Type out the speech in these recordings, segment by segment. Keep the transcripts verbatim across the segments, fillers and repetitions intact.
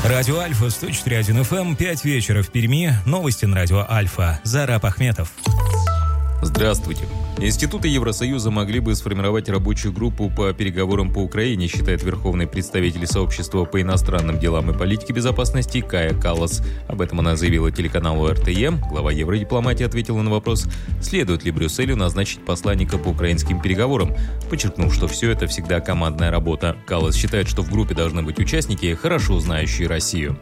Радио Альфа, сто четыре и один эф эм, пять вечера в Перми. Новости на Радио Альфа. Зараб Ахметов. Здравствуйте. Институты Евросоюза могли бы сформировать рабочую группу по переговорам по Украине, считает верховный представитель сообщества по иностранным делам и политике безопасности Кая Каллас. Об этом она заявила телеканалу эр тэ е. Глава евродипломатии ответила на вопрос, следует ли Брюсселю назначить посланника по украинским переговорам, подчеркнув, что все это всегда командная работа. Каллас считает, что в группе должны быть участники, хорошо знающие Россию.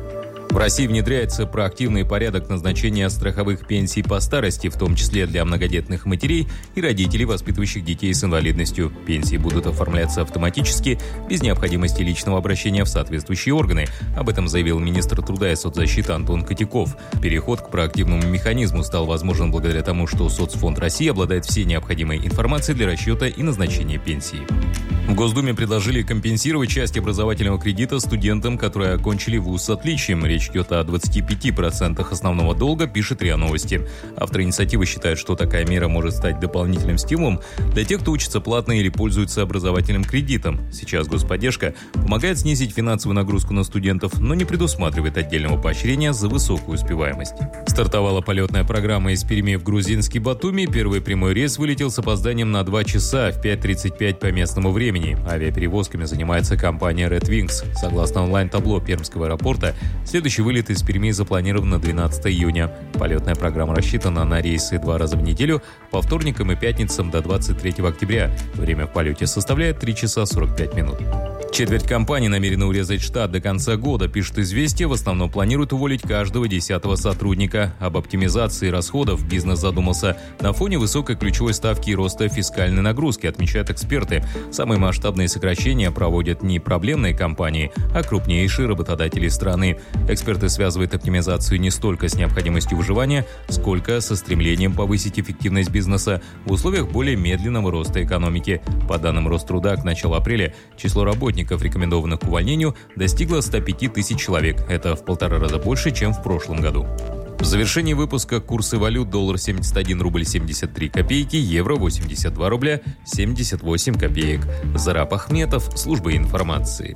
В России внедряется проактивный порядок назначения страховых пенсий по старости, в том числе для многодетных матерей и родителей, воспитывающих детей с инвалидностью. Пенсии будут оформляться автоматически, без необходимости личного обращения в соответствующие органы. Об этом заявил министр труда и соцзащиты Антон Котяков. Переход к проактивному механизму стал возможен благодаря тому, что Соцфонд России обладает всей необходимой информацией для расчета и назначения пенсии. В Госдуме предложили компенсировать часть образовательного кредита студентам, которые окончили вуз с отличием. Речь идет о двадцати пяти процентах основного долга, пишет РИА Новости. Автор инициативы считает, что такая мера может стать дополнительным стимулом для тех, кто учится платно или пользуется образовательным кредитом. Сейчас господдержка помогает снизить финансовую нагрузку на студентов, но не предусматривает отдельного поощрения за высокую успеваемость. Стартовала полетная программа из Перми в грузинский Батуми. Первый прямой рейс вылетел с опозданием на два часа в пять тридцать пять по местному времени. Авиаперевозками занимается компания Red Wings. Согласно онлайн-табло Пермского аэропорта, следующий вылет из Перми запланирован на двенадцатое июня. Полетная программа рассчитана на рейсы два раза в неделю, по вторникам и пятницам до двадцать третьего октября. Время в полете составляет три часа сорок пять минут. Четверть компаний намерены урезать штат до конца года, пишет «Известия». В основном планируют уволить каждого десятого сотрудника. Об оптимизации расходов бизнес задумался на фоне высокой ключевой ставки и роста фискальной нагрузки, отмечают эксперты. Самые масштабные сокращения проводят не проблемные компании, а крупнейшие работодатели страны. Эксперты связывают оптимизацию не столько с необходимостью выживания, сколько со стремлением повысить эффективность бизнеса в условиях более медленного роста экономики. По данным Роструда, к началу апреля число работников, рекомендованных к увольнению, достигло ста пяти тысяч человек. Это в полтора раза больше, чем в прошлом году. В завершении выпуска курсы валют: доллар семьдесят один рубль семьдесят три копейки, евро восемьдесят два рубля семьдесят восемь копеек. Зараб Ахметов, служба информации.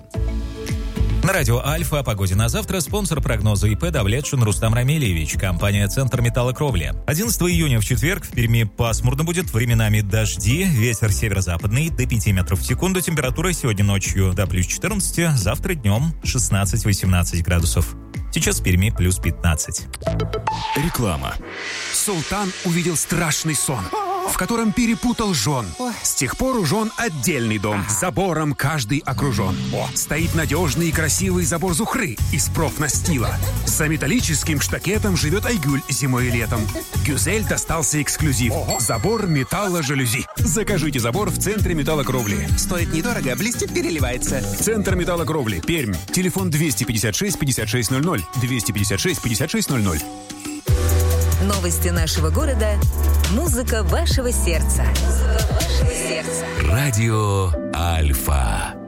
На радио Альфа о погоде на завтра спонсор прогноза ИП Давлетшин Рустам Рамильевич, компания «Центр металлокровли». одиннадцатого июня в четверг в Перми пасмурно будет, временами дожди, ветер северо-западный до пяти метров в секунду, температура сегодня ночью до плюс четырнадцати, завтра днем шестнадцать-восемнадцать градусов. Сейчас в Перми плюс пятнадцать. Реклама. Султан увидел страшный сон, в котором перепутал жен. С тех пор у жен отдельный дом. Забором каждый окружен. Стоит надежный и красивый забор Зухры из профнастила. За металлическим штакетом живет Айгуль зимой и летом. Гюзель достался эксклюзив. Забор металло-жалюзи. Закажите забор в центре металлокровли. Стоит недорого, блестит, переливается. Центр металлокровли. Пермь. Телефон двести пятьдесят шесть пятьдесят шесть ноль ноль. двести пятьдесят шесть пятьдесят шесть ноль ноль. Новости нашего города. Музыка вашего сердца. Музыка вашего сердца. Радио Альфа.